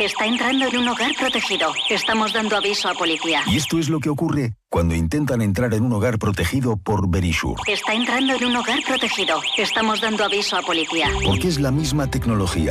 Está entrando en un hogar protegido. Estamos dando aviso a policía. Y esto es lo que ocurre cuando intentan entrar en un hogar protegido por Verisure. Está entrando en un hogar protegido. Estamos dando aviso a policía. Porque es la misma tecnología